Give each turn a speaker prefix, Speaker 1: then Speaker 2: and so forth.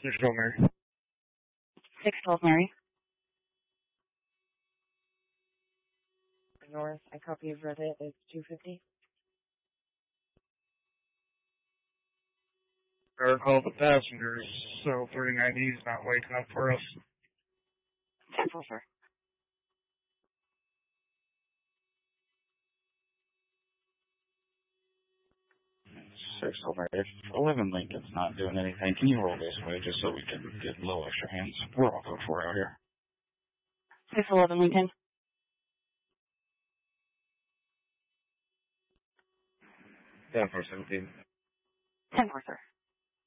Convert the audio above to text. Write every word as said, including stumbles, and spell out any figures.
Speaker 1: Six twelve Mary.
Speaker 2: six twelve Mary.
Speaker 3: North, I copy you've read it. It's two fifty.
Speaker 1: Or call the passengers, so thirty-nine E is not waking up for us.
Speaker 2: ten four, sir.
Speaker 4: Six over. If eleven Lincoln's not doing anything, can you roll this way just so we can get a little extra hands? We're all code four out here.
Speaker 2: six eleven Lincoln.
Speaker 1: ten four seventeen.
Speaker 2: ten four, sir.